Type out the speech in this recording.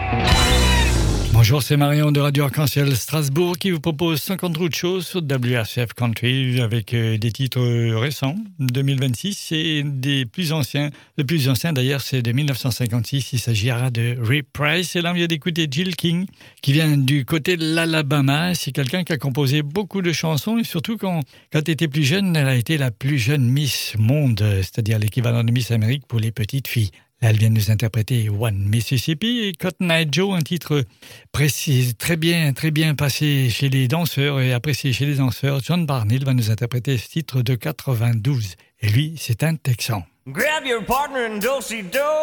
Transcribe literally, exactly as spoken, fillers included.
Bonjour, c'est Marion de Radio Arc-en-Ciel Strasbourg qui vous propose cinquante routes choses sur W R C F Country avec euh, des titres récents, deux mille vingt-six, et des plus anciens. Le plus ancien d'ailleurs, c'est de dix-neuf cent cinquante-six. Il s'agira de Rip Price. Et là, on vient d'écouter Jill King, qui vient du côté de l'Alabama. C'est quelqu'un qui a composé beaucoup de chansons et surtout quand, quand elle était plus jeune, elle a été la plus jeune Miss Monde, c'est-à-dire l'équivalent de Miss Amérique pour les petites filles. Là, elle vient de nous interpréter One Mississippi et Cotton Eye Joe, un titre précis, très bien, très bien passé chez les danseurs et apprécié chez les danseurs. John Barnhill va nous interpréter ce titre de quatre-vingt-douze. Et lui, c'est un Texan. Grab your partner and do-si-do.